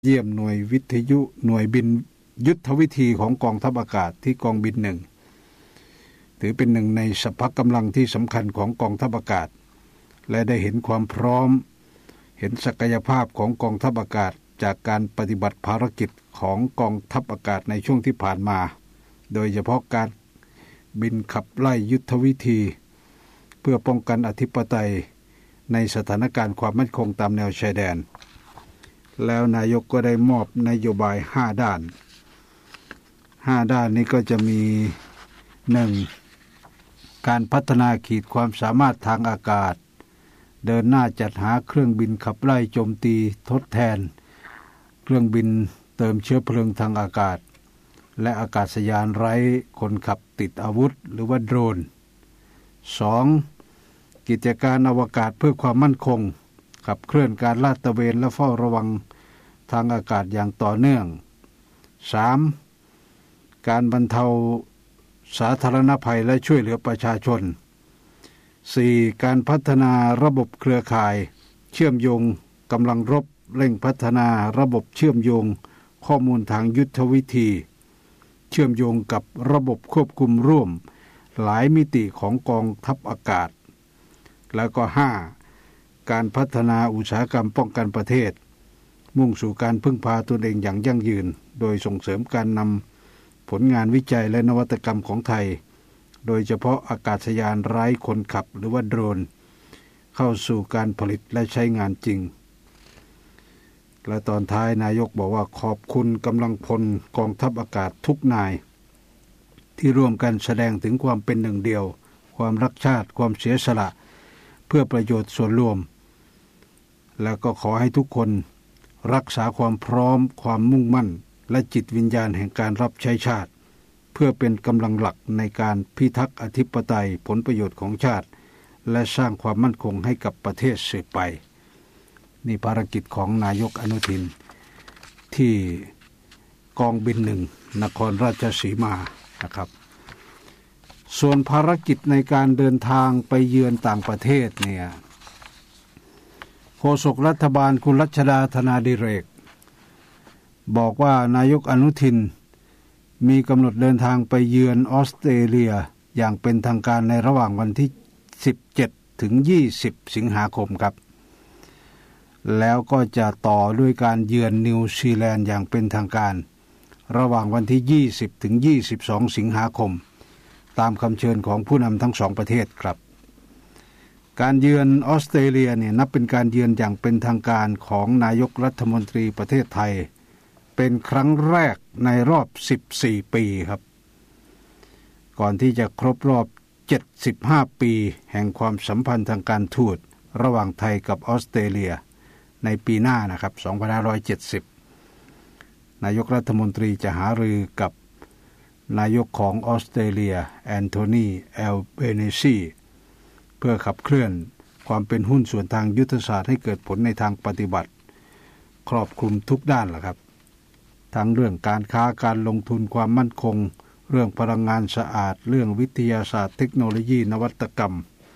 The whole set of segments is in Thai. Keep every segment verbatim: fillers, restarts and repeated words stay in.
เยี่ยมหน่วยวิทยุหน่วยบินยุทธวิธีของกองทัพอากาศที่กองบินหนึ่งถือเป็นหนึ่งในสภากำลังที่สำคัญของกองทัพอากาศและได้เห็นความพร้อมเห็นศักยภาพของกองทัพอากาศจากการปฏิบัติภารกิจของกองทัพอากาศในช่วงที่ผ่านมาโดยเฉพาะการบินขับไล่ยุทธวิธีเพื่อป้องกันอธิปไตยในสถานการณ์ความมั่นคงตามแนวชายแดนแล้วนายกก็ได้มอบนโยบายห้าด้านห้าด้านนี้ก็จะมีหนึ่งการพัฒนาขีดความสามารถทางอากาศเดินหน้าจัดหาเครื่องบินขับไล่โจมตีทดแทนเครื่องบินเติมเชื้อเพลิงทางอากาศและอากาศยานไร้คนขับติดอาวุธหรือว่าโดรน สอง. กิจการอวกาศเพื่อความมั่นคงขับเคลื่อนการลาดตระเวนและเฝ้าระวังทางอากาศอย่างต่อเนื่อง สาม. การบรรเทาสาธารณภัยและช่วยเหลือประชาชน สี่. การพัฒนาระบบเครือข่ายเชื่อมโยงกำลังรบเร่งพัฒนาระบบเชื่อมโยงข้อมูลทางยุทธวิธีเชื่อมโยงกับระบบควบคุมร่วมหลายมิติของกองทัพอากาศแล้วก็ ห้า. การพัฒนาอุตสาหกรรมป้องกันประเทศมุ่งสู่การพึ่งพาตนเองอย่างยั่งยืนโดยส่งเสริมการนำผลงานวิจัยและนวัตกรรมของไทยโดยเฉพาะอากาศยานไร้คนขับหรือว่าโดรนเข้าสู่การผลิตและใช้งานจริงและตอนท้ายนายกบอกว่าขอบคุณกำลังพลกองทัพอากาศทุกนายที่ร่วมกันแสดงถึงความเป็นหนึ่งเดียวความรักชาติความเสียสละเพื่อประโยชน์ส่วนรวมแล้วก็ขอให้ทุกคนรักษาความพร้อมความมุ่งมั่นและจิตวิญญาณแห่งการรับใช้ชาติเพื่อเป็นกำลังหลักในการพิทักษ์อธิปไตยผลประโยชน์ของชาติและสร้างความมั่นคงให้กับประเทศสืบไปนี่ภารกิจของนายกอนุทินที่กองบินหนึ่งนครราชสีมานะครับส่วนภารกิจในการเดินทางไปเยือนต่างประเทศเนี่ยโฆษกรัฐบาลคุณรัชดาธนาดิเรกบอกว่านายกอนุทินมีกำหนดเดินทางไปเยือนออสเตรเลียอย่างเป็นทางการในระหว่างวันที่สิบเจ็ดถึงยี่สิบสิงหาคมครับแล้วก็จะต่อด้วยการเยือนนิวซีแลนด์อย่างเป็นทางการระหว่างวันที่ยี่สิบถึงยี่สิบสองสิงหาคมตามคำเชิญของผู้นำทั้งสองประเทศครับการเยือนออสเตรเลียเนี่ยนับเป็นการเยือนอย่างเป็นทางการของนายกรัฐมนตรีประเทศไทยเป็นครั้งแรกในรอบสิบสี่ปีครับก่อนที่จะครบรอบเจ็ดสิบห้าปีแห่งความสัมพันธ์ทางการทูตระหว่างไทยกับออสเตรเลียในปีหน้านะครับสองพันห้าร้อยเจ็ดสิบนายกรัฐมนตรีจะหารือกับนายกของออสเตรเลียแอนโทนีแอลเบเนซีเพื่อขับเคลื่อนความเป็นหุ้นส่วนทางยุทธศาสตร์ให้เกิดผลในทางปฏิบัติครอบคลุมทุกด้านล่ะครับทั้งเรื่องการค้าการลงทุนความมั่นคงเรื่องพลังงานสะอาดเรื่องวิทยาศาสตร์เทคโนโลยีนวัตกรรม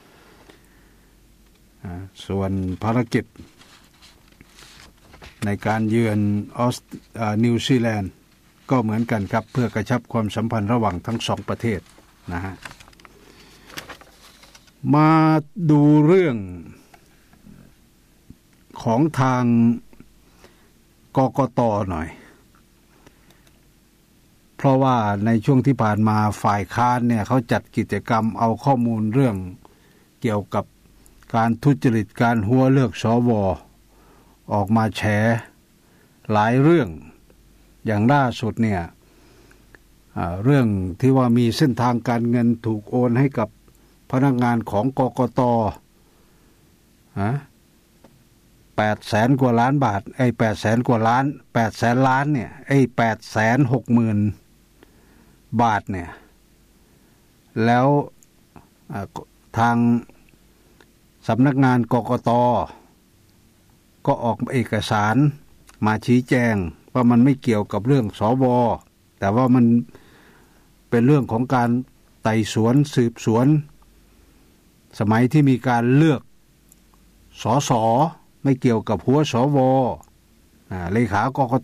ส่วนภารกิจในการเยือนออสนิวซีแลนด์ก็เหมือนกันครับเพื่อกระชับความสัมพันธ์ระหว่างทั้งสองประเทศนะฮะมาดูเรื่องของทางกกต.หน่อยเพราะว่าในช่วงที่ผ่านมาฝ่ายค้านเนี่ยเขาจัดกิจกรรมเอาข้อมูลเรื่องเกี่ยวกับการทุจริตการหัวเลือกสวออกมาแฉหลายเรื่องอย่างล่าสุดเนี่ยเรื่องที่ว่ามีเส้นทางการเงินถูกโอนให้กับพนักงานของกกต.ฮะแปดแสนกว่าล้านบาทไอ้แปดแสนกว่าล้านแปดแสนล้านเนี่ยไอ้แปดแสนหกหมื่นบาทเนี่ยแล้วทางสำนักงานกกต.ก็ออกเอกสารมาชี้แจงว่ามันไม่เกี่ยวกับเรื่องสวแต่ว่ามันเป็นเรื่องของการไต่สวนสืบสวนสมัยที่มีการเลือกสสไม่เกี่ยวกับหัวสวอ่าเลขากก